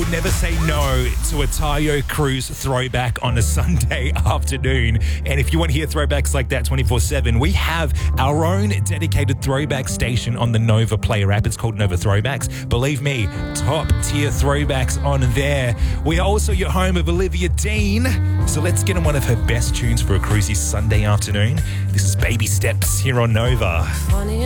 can never say no to a Tayo Cruz throwback on a Sunday afternoon. And if you want to hear throwbacks like that 24/7, we have our own dedicated throwback station on the Nova Player app. It's called Nova Throwbacks. Believe me, top tier throwbacks on there. We are also your home of Olivia Dean. So let's get on one of her best tunes for a cruisy Sunday afternoon. This is Baby Steps here on Nova.